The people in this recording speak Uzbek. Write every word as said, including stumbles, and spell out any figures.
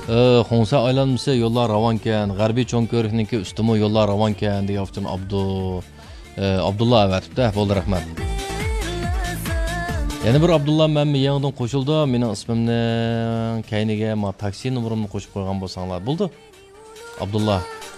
Xonsa aylanmasa yo'llar ravonkan, G'arbiy Cho'nko'rikniki ustimi yo'llar ravonkan deyapti Abdu Abdullah avatibdi. Bo'ldi, rahmat. Yana bir Abdullah menmi yangidan qo'shildi. Mening ismimni kayniga ma taksi nomerimni qo'shib qo'ygan bo'lsanglar bo'ldi. Abdullah